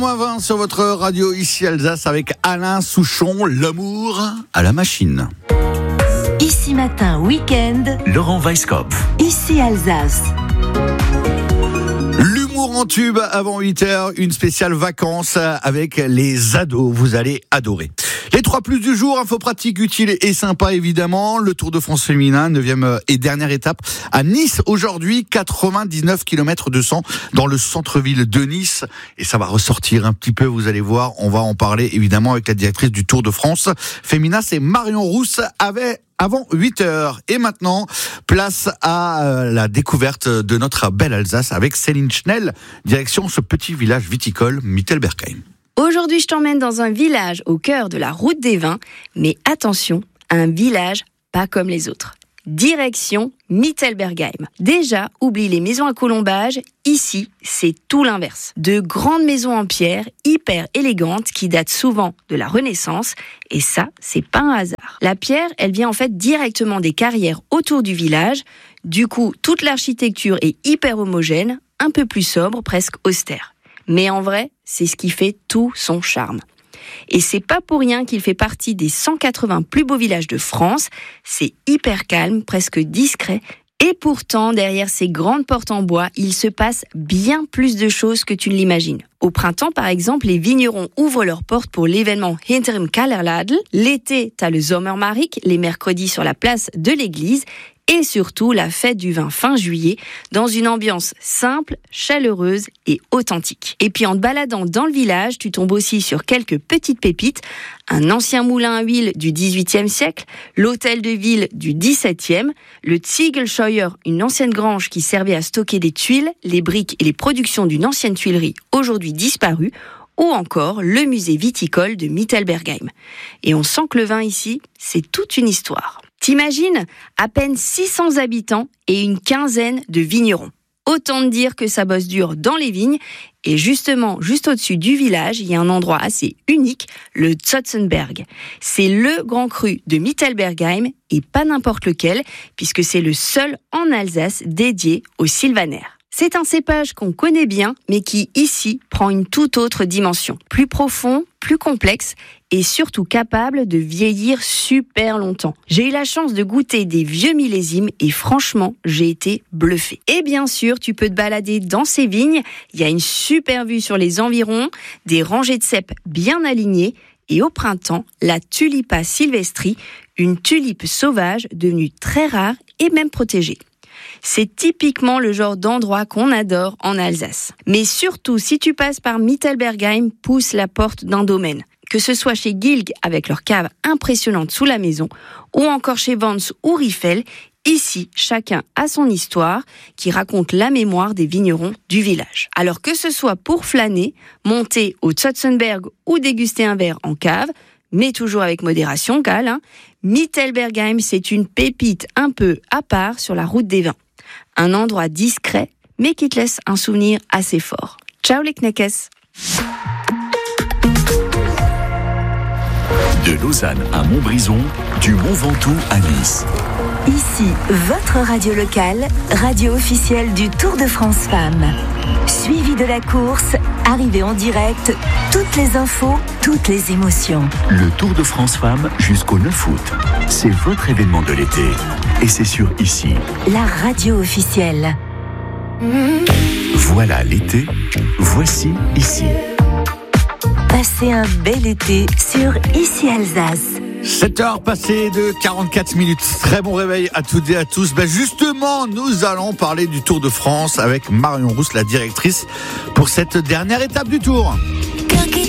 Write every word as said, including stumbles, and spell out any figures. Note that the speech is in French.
vingt sur votre radio ici Alsace avec Alain Souchon, l'amour à la machine. Ici matin, week-end, Laurent Weisskopf. Ici Alsace. L'humour en tube avant huit heures, une spéciale vacances avec les ados, vous allez adorer. Les trois plus du jour, info pratique, utile et sympa évidemment. Le Tour de France féminin, neuvième et dernière étape à Nice aujourd'hui, quatre-vingt-dix-neuf kilomètres deux cents dans le centre-ville de Nice. Et ça va ressortir un petit peu, vous allez voir, on va en parler évidemment avec la directrice du Tour de France féminin, c'est Marion Rousse, avec avant huit heures. Et maintenant, place à euh, la découverte de notre belle Alsace avec Céline Schnell, direction ce petit village viticole, Mittelbergheim. Aujourd'hui, je t'emmène dans un village au cœur de la route des vins, mais attention, un village pas comme les autres. Direction Mittelbergheim. Déjà, oublie les maisons à colombage, ici, c'est tout l'inverse. De grandes maisons en pierre, hyper élégantes, qui datent souvent de la Renaissance, et ça, c'est pas un hasard. La pierre, elle vient en fait directement des carrières autour du village, du coup, toute l'architecture est hyper homogène, un peu plus sobre, presque austère. Mais en vrai, c'est ce qui fait tout son charme. Et c'est pas pour rien qu'il fait partie des cent quatre-vingts plus beaux villages de France. C'est hyper calme, presque discret. Et pourtant, derrière ces grandes portes en bois, il se passe bien plus de choses que tu ne l'imagines. Au printemps, par exemple, les vignerons ouvrent leurs portes pour l'événement Hinterm Kallerladel. L'été, t'as le Sommermarkt, les mercredis sur la place de l'église. Et surtout, la fête du vin fin juillet, dans une ambiance simple, chaleureuse et authentique. Et puis en te baladant dans le village, tu tombes aussi sur quelques petites pépites. Un ancien moulin à huile du dix-huitième siècle, l'hôtel de ville du dix-septième, le Ziegelscheuer, une ancienne grange qui servait à stocker des tuiles, les briques et les productions d'une ancienne tuilerie aujourd'hui disparue, ou encore le musée viticole de Mittelbergheim. Et on sent que le vin ici, c'est toute une histoire. T'imagines, à peine six cents habitants et une quinzaine de vignerons. Autant te dire que ça bosse dur dans les vignes. Et justement, juste au-dessus du village, il y a un endroit assez unique, le Zotzenberg. C'est le grand cru de Mittelbergheim et pas n'importe lequel, puisque c'est le seul en Alsace dédié au sylvaner. C'est un cépage qu'on connaît bien, mais qui, ici, prend une toute autre dimension. Plus profond, plus complexe, et surtout capable de vieillir super longtemps. J'ai eu la chance de goûter des vieux millésimes, et franchement, j'ai été bluffée. Et bien sûr, tu peux te balader dans ces vignes, il y a une super vue sur les environs, des rangées de cèpes bien alignées, et au printemps, la Tulipa sylvestri, une tulipe sauvage devenue très rare et même protégée. C'est typiquement le genre d'endroit qu'on adore en Alsace. Mais surtout, si tu passes par Mittelbergheim, pousse la porte d'un domaine. Que ce soit chez Gilg, avec leur cave impressionnante sous la maison, ou encore chez Vance ou Riffel, ici, chacun a son histoire qui raconte la mémoire des vignerons du village. Alors que ce soit pour flâner, monter au Zotzenberg ou déguster un verre en cave, mais toujours avec modération, Cal, hein, Mittelbergheim, c'est une pépite un peu à part sur la route des vins. Un endroit discret, mais qui te laisse un souvenir assez fort. Ciao les Kneckes. De Lausanne à Montbrison, du Mont Ventoux à Nice. Ici, votre radio locale, radio officielle du Tour de France Femmes. Suivi de la course, arrivée en direct, toutes les infos, toutes les émotions. Le Tour de France Femmes jusqu'au neuf août. C'est votre événement de l'été. Et c'est sur Ici. La radio officielle. Voilà l'été, voici Ici. Passez un bel été sur Ici Alsace. sept heures passées de quarante-quatre minutes. Très bon réveil à toutes et à tous. Ben justement, nous allons parler du Tour de France avec Marion Rousse, la directrice, pour cette dernière étape du Tour.